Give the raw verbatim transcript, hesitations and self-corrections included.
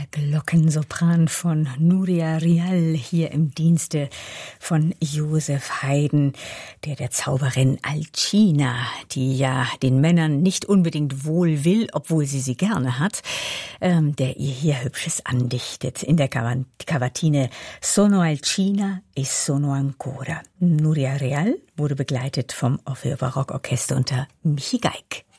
der Glockensopran von Nuria Rial hier im Dienste von Joseph Haydn, der der Zauberin Alcina, die ja den Männern nicht unbedingt wohl will, obwohl sie sie gerne hat, ähm, der ihr hier Hübsches andichtet in der Cavatine Sono Alcina e sono ancora. Nuria Rial wurde begleitet vom Orfeo Barockorchester unter Michi Geig.